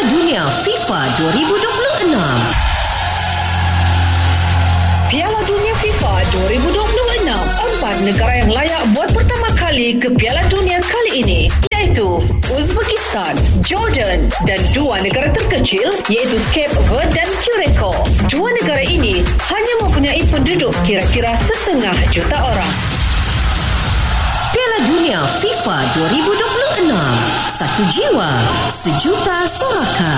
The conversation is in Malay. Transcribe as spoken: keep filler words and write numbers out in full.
Dunia FIFA dua ribu dua puluh enam. Piala Dunia FIFA dua ribu dua puluh enam. Empat negara yang layak buat pertama kali ke Piala Dunia kali ini, iaitu Uzbekistan, Jordan dan dua negara terkecil iaitu Cape Verde dan Curacao. Dua negara ini hanya mempunyai penduduk kira-kira setengah juta orang. Piala Dunia FIFA dua ribu dua puluh enam. Satu jiwa, sejuta sorakan.